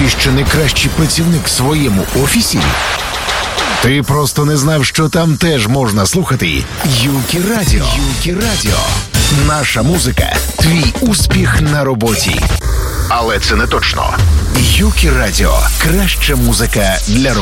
Ти ще не кращий працівник в своєму офісі? Ти просто не знав, що там теж можна слухати Юкі Радіо. Юкі Радіо. Наша музика – твій успіх на роботі. Але це не точно. Юкі Радіо. Краща музика для роботи.